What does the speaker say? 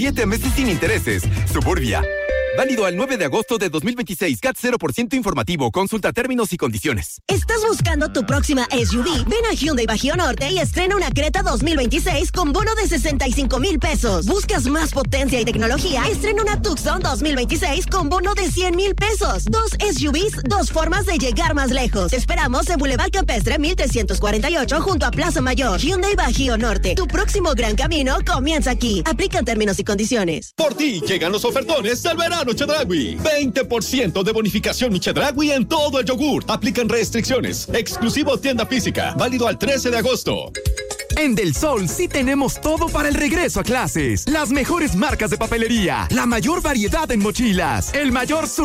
7 meses sin intereses. Suburbia. Válido al 9 de agosto de 2026. CAT 0% informativo. Consulta términos y condiciones. ¿Estás buscando tu próxima SUV? Ven a Hyundai Bajío Norte y estrena una Creta 2026 con bono de 65,000 pesos. ¿Buscas más potencia y tecnología? Estrena una Tucson 2026 con bono de 100,000 pesos. 2 SUVs, 2 formas de llegar más lejos. Te esperamos en Boulevard Campestre 1348 junto a Plaza Mayor. Hyundai Bajío Norte. Tu próximo gran camino comienza aquí. Aplican términos y condiciones. Por ti llegan los ofertones del verano Chedraui. 20% de bonificación Chedraui en todo el yogur. Aplican restricciones. Exclusivo tienda física. Válido al 13 de agosto. En Del Sol sí tenemos todo para el regreso a clases. Las mejores marcas de papelería, la mayor variedad en mochilas, el mayor